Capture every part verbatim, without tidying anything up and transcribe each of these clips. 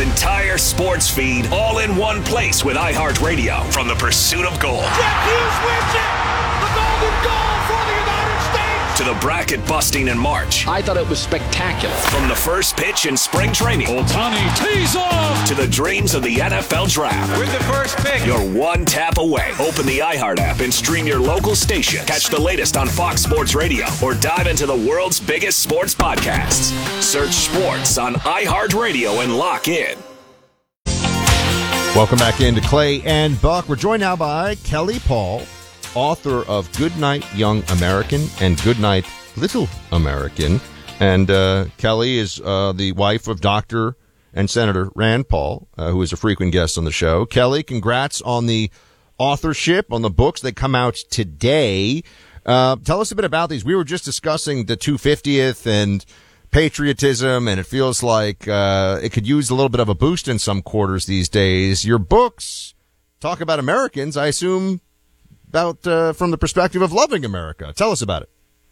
entire sports feed all in one place with iHeartRadio from the pursuit of gold. Jack Hughes wins it! The golden goal for the United States! To the bracket busting in March. I thought it was spectacular. From the first pitch in spring training. Ohtani tees off! To the dreams of the N F L Draft. With the first pick. You're one tap away. Open the iHeart app and stream your local station. Catch the latest on Fox Sports Radio or dive into the world's biggest sports podcasts. Search sports on iHeartRadio and lock in. Welcome back into Clay and Buck. We're joined now by Kelly Paul, author of Goodnight Young American and Goodnight Little American. And uh, Kelly is uh, the wife of Doctor and Senator Rand Paul, uh, who is a frequent guest on the show. Kelly, congrats on the authorship, on the books that come out today. Uh, tell us a bit about these. We were just discussing the two hundred fiftieth and patriotism, and it feels like uh, it could use a little bit of a boost in some quarters these days. Your books talk about Americans, I assume, about uh, from the perspective of loving America. Tell us about it.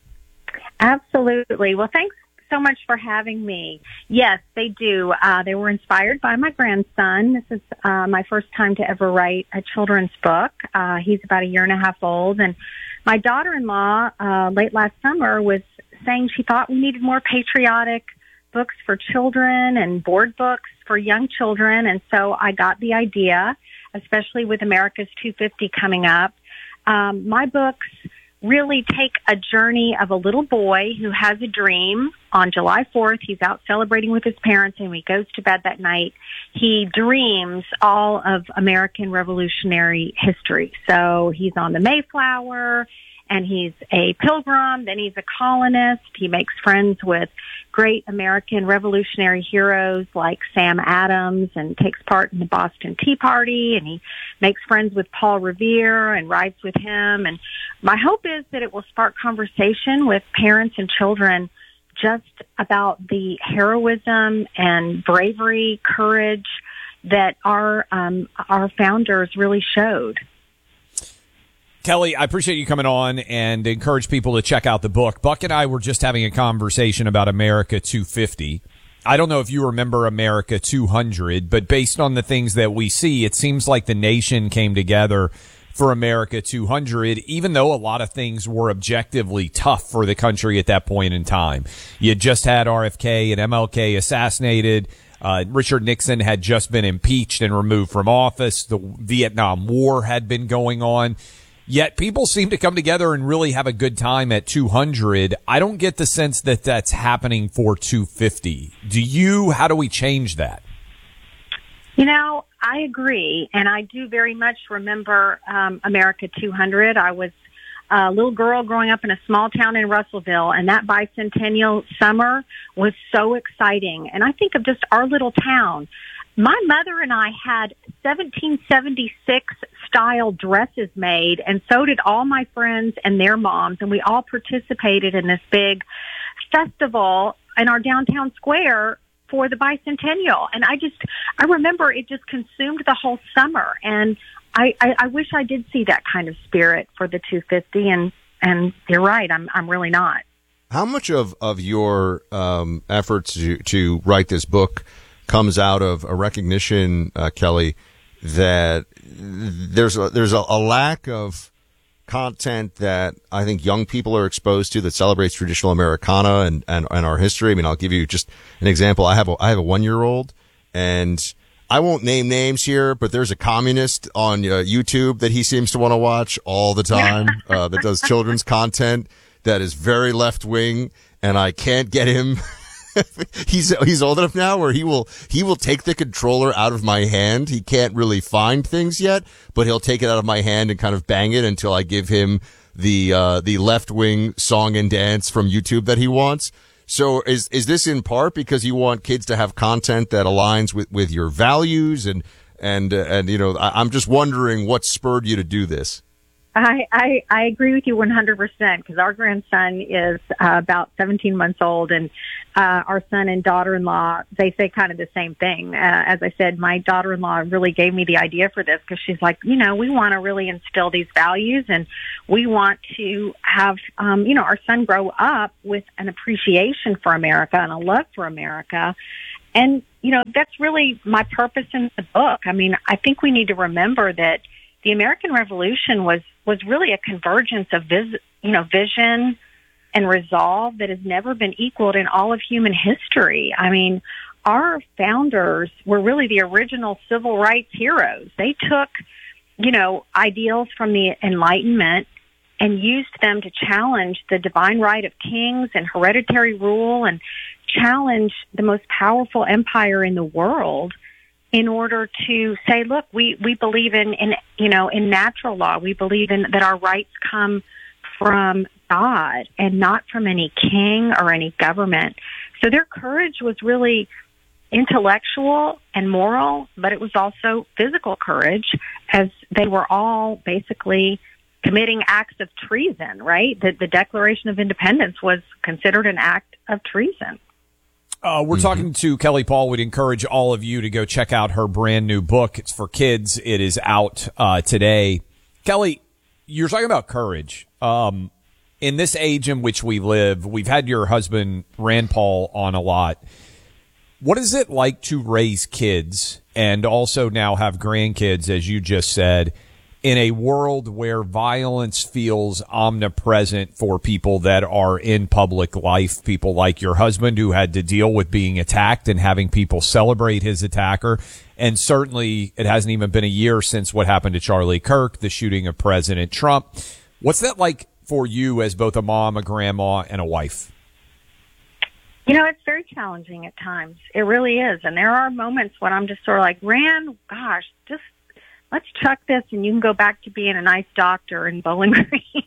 Absolutely. Well, thanks so much for having me. Yes, they do. Uh, they were inspired by my grandson. This is uh, my first time to ever write a children's book. Uh, he's about a year and a half old, and my daughter-in-law uh, late last summer was saying she thought we needed more patriotic books for children and board books for young children. And so I got the idea, especially with America's two fifty coming up. Um, my books really take a journey of a little boy who has a dream. On July fourth, he's out celebrating with his parents, and when he goes to bed that night, he dreams all of American Revolutionary history. So he's on the Mayflower, and he's a pilgrim, then he's a colonist. He makes friends with great American Revolutionary heroes like Sam Adams and takes part in the Boston Tea Party, and he makes friends with Paul Revere and rides with him. And my hope is that it will spark conversation with parents and children just about the heroism and bravery, courage that our um, our founders really showed. Kelly, I appreciate you coming on and encourage people to check out the book. Buck and I were just having a conversation about America two fifty. I don't know if you remember America two hundred, but based on the things that we see, it seems like the nation came together for America two hundred, even though a lot of things were objectively tough for the country at that point in time. You just had R F K and M L K assassinated. Uh, Richard Nixon had just been impeached and removed from office. The Vietnam War had been going on. Yet people seem to come together and really have a good time at two hundred. I don't get the sense that that's happening for two fifty. Do you? How do we change that? You know, I agree, and I do very much remember um, America two hundred. I was a little girl growing up in a small town in Russellville, and that bicentennial summer was so exciting. And I think of just our little town. My mother and I had seventeen seventy-six style dresses made, and so did all my friends and their moms, and we all participated in this big festival in our downtown square for the bicentennial. And I just, I remember it just consumed the whole summer, and I, I, I wish I did see that kind of spirit for the two fifty, and, and you're right, I'm, I'm really not. How much of, of your um, efforts to, to write this book comes out of a recognition, uh, Kelly, that there's a, there's a, a lack of content that I think young people are exposed to that celebrates traditional Americana and, and, and our history. I mean, I'll give you just an example. I have a, I have a one-year-old, and I won't name names here, but there's a communist on uh, YouTube that he seems to want to watch all the time, uh, that does children's content that is very left-wing, and I can't get him. he's he's old enough now where he will he will take the controller out of my hand. He can't really find things yet, but he'll take it out of my hand and kind of bang it until I give him the uh, the left wing song and dance from YouTube that he wants. So is is this in part because you want kids to have content that aligns with, with your values and and uh, and you know I, I'm just wondering what spurred you to do this. I, I, I agree with you one hundred percent because our grandson is uh, about seventeen months old, and uh, our son and daughter-in-law, they say kind of the same thing. Uh, as I said, my daughter-in-law really gave me the idea for this because she's like, you know, we want to really instill these values, and we want to have, um, you know, our son grow up with an appreciation for America and a love for America. And, you know, that's really my purpose in the book. I mean, I think we need to remember that the American Revolution was, was really a convergence of vis, you know, vision and resolve that has never been equaled in all of human history. I mean, our founders were really the original civil rights heroes. They took, you know, ideals from the Enlightenment and used them to challenge the divine right of kings and hereditary rule and challenge the most powerful empire in the world in order to say, look, we, we believe in, in, you know, in natural law. We believe in that our rights come from God and not from any king or any government. So their courage was really intellectual and moral, but it was also physical courage, as they were all basically committing acts of treason, right? The, the Declaration of Independence was considered an act of treason. Uh, we're Mm-hmm. talking to Kelly Paul. We'd encourage all of you to go check out her brand new book. It's for kids. It is out uh, today. Kelly, you're talking about courage. Um, in this age in which we live, we've had your husband, Rand Paul, on a lot. What is it like to raise kids and also now have grandkids, as you just said, in a world where violence feels omnipresent for people that are in public life, people like your husband who had to deal with being attacked and having people celebrate his attacker? And certainly it hasn't even been a year since what happened to Charlie Kirk, the shooting of President Trump. What's that like for you as both a mom, a grandma, and a wife? You know, it's very challenging at times. It really is. And there are moments when I'm just sort of like, Rand, gosh, just let's chuck this and you can go back to being a nice doctor in Bowling Green.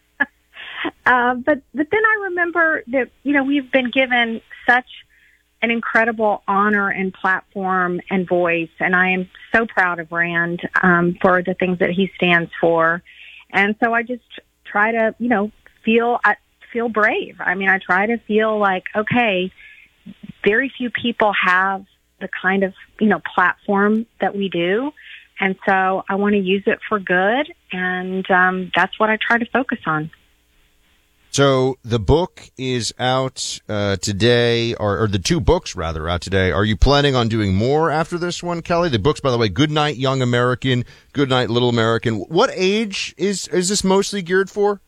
uh, but, but then I remember that, you know, we've been given such an incredible honor and platform and voice. And I am so proud of Rand um, for the things that he stands for. And so I just try to, you know, feel, I feel brave. I mean, I try to feel like, okay, very few people have the kind of, you know, platform that we do. And so I want to use it for good, and um, that's what I try to focus on. So the book is out uh, today, or, or the two books, rather, out today. Are you planning on doing more after this one, Kelly? The books, by the way, Goodnight Young American, Goodnight Little American. What age is, is this mostly geared for?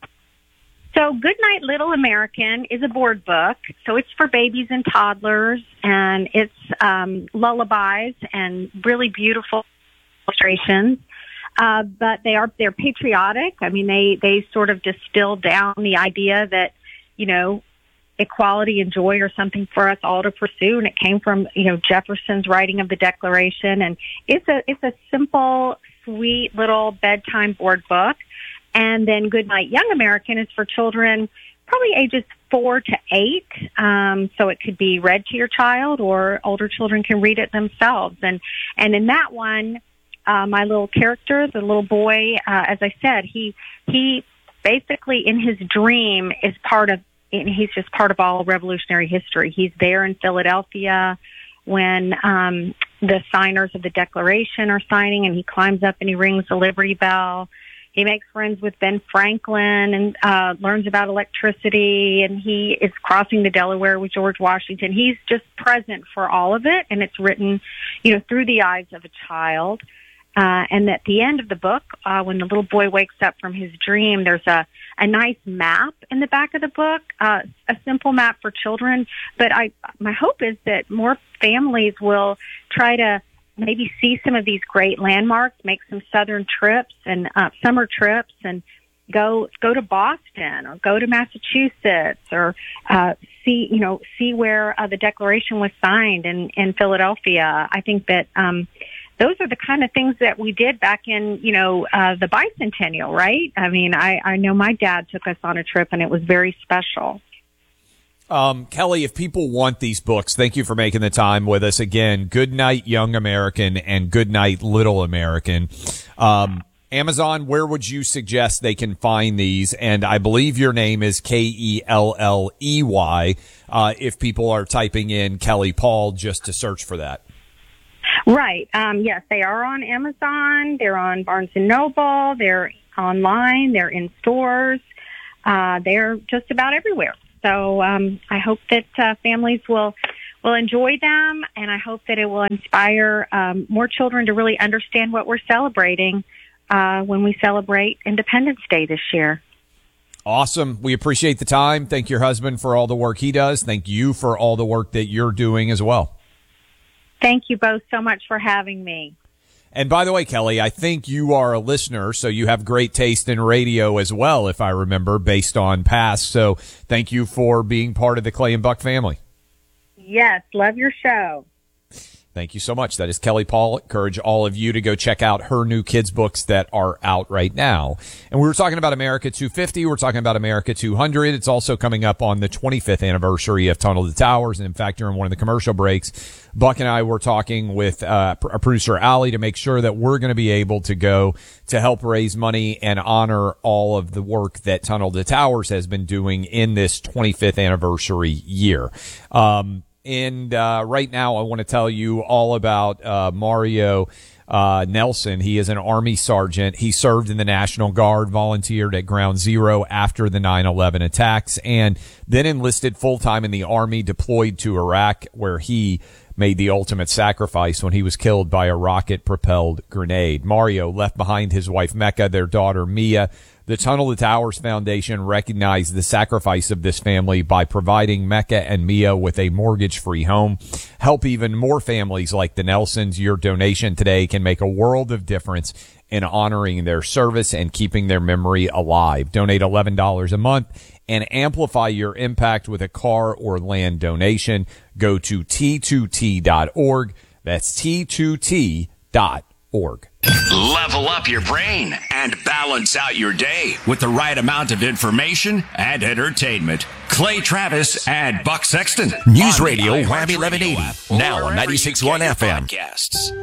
So Goodnight Little American is a board book. So it's for babies and toddlers, and it's um, lullabies and really beautiful illustrations, uh, but they are they're patriotic. I mean, they they sort of distill down the idea that, you know, equality and joy are something for us all to pursue, and it came from, you know, Jefferson's writing of the Declaration, and it's a it's a simple, sweet little bedtime board book. And then Goodnight Young American is for children probably ages four to eight. Um, so it could be read to your child, or older children can read it themselves. And and in that one, Uh, my little character, the little boy, uh, as I said, he he basically in his dream is part of, and he's just part of all revolutionary history. He's there in Philadelphia when um, the signers of the Declaration are signing, and he climbs up and he rings the Liberty Bell. He makes friends with Ben Franklin and uh, learns about electricity, and he is crossing the Delaware with George Washington. He's just present for all of it, and it's written, you know, through the eyes of a child. Uh, and at the end of the book, uh, when the little boy wakes up from his dream, there's a, a nice map in the back of the book, uh, a simple map for children. But I, my hope is that more families will try to maybe see some of these great landmarks, make some southern trips and uh, summer trips, and go go to Boston or go to Massachusetts, or uh, see you know see where uh, the Declaration was signed in in Philadelphia. I think that. Um, Those are the kind of things that we did back in, you know, uh, the bicentennial, right? I mean, I, I know my dad took us on a trip, and it was very special. Um, Kelly, if people want these books, thank you for making the time with us again. Goodnight Young American and Goodnight Little American. Um, Amazon, where would you suggest they can find these? And I believe your name is K E L L E Y, uh, if people are typing in Kelly Paul just to search for that. Right. Um, yes, they are on Amazon. They're on Barnes and Noble. They're online. They're in stores. Uh, they're just about everywhere. So um, I hope that uh, families will will enjoy them, and I hope that it will inspire um, more children to really understand what we're celebrating uh, when we celebrate Independence Day this year. Awesome. We appreciate the time. Thank your husband for all the work he does. Thank you for all the work that you're doing as well. Thank you both so much for having me. And by the way, Kelly, I think you are a listener, so you have great taste in radio as well, if I remember, based on past. So thank you for being part of the Clay and Buck family. Yes, love your show. Thank you so much. That is Kelly Pollock. Encourage all of you to go check out her new kids' books that are out right now. And we were talking about America two fifty. We're talking about America two hundred. It's also coming up on the twenty-fifth anniversary of Tunnel to Towers. And in fact, during one of the commercial breaks, Buck and I were talking with uh, our producer Allie to make sure that we're going to be able to go to help raise money and honor all of the work that Tunnel to Towers has been doing in this twenty-fifth anniversary year. Um, And uh, right now, I want to tell you all about uh, Mario uh, Nelson. He is an Army sergeant. He served in the National Guard, volunteered at Ground Zero after the nine eleven attacks, and then enlisted full-time in the Army, deployed to Iraq, where he made the ultimate sacrifice when he was killed by a rocket-propelled grenade. Mario left behind his wife Mecca, their daughter Mia. The Tunnel to Towers Foundation recognized the sacrifice of this family by providing Mecca and Mia with a mortgage-free home. Help even more families like the Nelsons. Your donation today can make a world of difference in honoring their service and keeping their memory alive. Donate eleven dollars a month and amplify your impact with a car or land donation. Go to T two T dot org. That's T two T dot org. Level up your brain and balance out your day with the right amount of information and entertainment. Clay Travis and Buck Sexton. News Radio Wham eleven eighty. Now on ninety-six point one F M. Podcasts.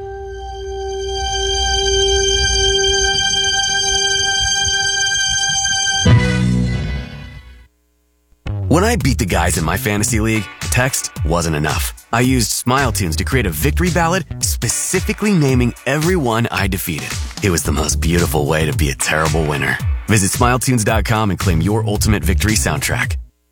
When I beat the guys in my fantasy league, text wasn't enough. I used Smile Tunes to create a victory ballad specifically naming everyone I defeated. It was the most beautiful way to be a terrible winner. Visit smile tunes dot com and claim your ultimate victory soundtrack.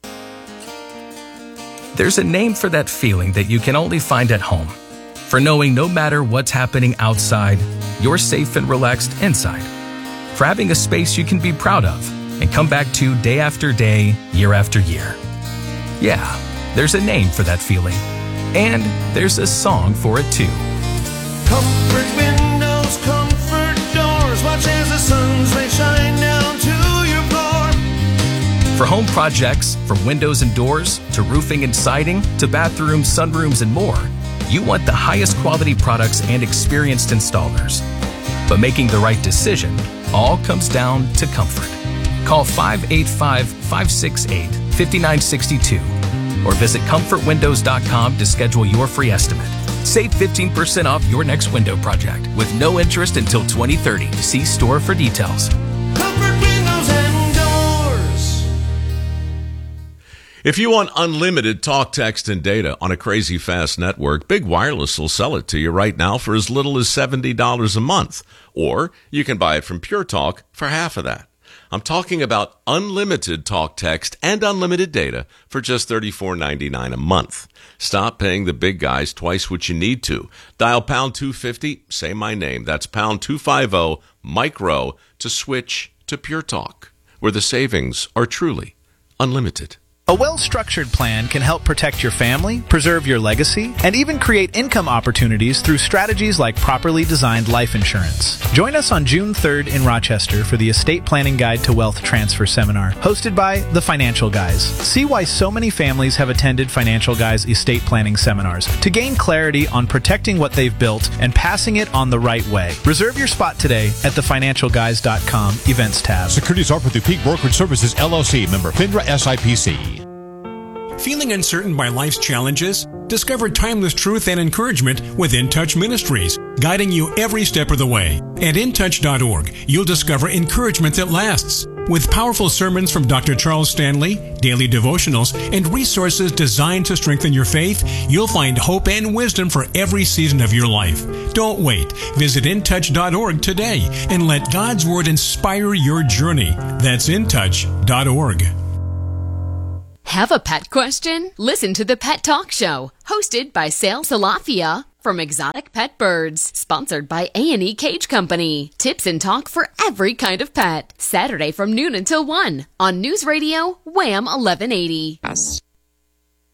There's a name for that feeling that you can only find at home. For knowing no matter what's happening outside, you're safe and relaxed inside. For having a space you can be proud of and come back to day after day, year after year. Yeah, there's a name for that feeling. And there's a song for it too. Comfort windows, comfort doors, watch as the sun's rays shine down to your floor. For home projects, from windows and doors, to roofing and siding, to bathrooms, sunrooms, and more, you want the highest quality products and experienced installers. But making the right decision all comes down to comfort. Call five eight five, five six eight, five nine six two or visit comfort windows dot com to schedule your free estimate. Save fifteen percent off your next window project with no interest until twenty thirty. See store for details. Comfort windows and doors. If you want unlimited talk, text, and data on a crazy fast network, Big Wireless will sell it to you right now for as little as seventy dollars a month. Or you can buy it from Pure Talk for half of that. I'm talking about unlimited talk, text, and unlimited data for just thirty-four ninety-nine a month. Stop paying the big guys twice what you need to. Dial pound two fifty, say my name. That's pound two fifty, micro, to switch to Pure Talk, where the savings are truly unlimited. A well-structured plan can help protect your family, preserve your legacy, and even create income opportunities through strategies like properly designed life insurance. Join us on June third in Rochester for the Estate Planning Guide to Wealth Transfer Seminar, hosted by The Financial Guys. See why so many families have attended Financial Guys estate planning seminars to gain clarity on protecting what they've built and passing it on the right way. Reserve your spot today at the financial guys dot com events tab. Securities offered through Peak Brokerage Services, L L C, member FINRA S I P C. Feeling uncertain by life's challenges? Discover timeless truth and encouragement with In Touch Ministries, guiding you every step of the way. At in touch dot org, you'll discover encouragement that lasts. With powerful sermons from Doctor Charles Stanley, daily devotionals, and resources designed to strengthen your faith, you'll find hope and wisdom for every season of your life. Don't wait. Visit in touch dot org today and let God's Word inspire your journey. That's in touch dot org. Have a pet question? Listen to the Pet Talk Show, hosted by Sal Salafia from Exotic Pet Birds, sponsored by A and E Cage Company. Tips and talk for every kind of pet. Saturday from noon until one on News Radio Wham eleven eighty.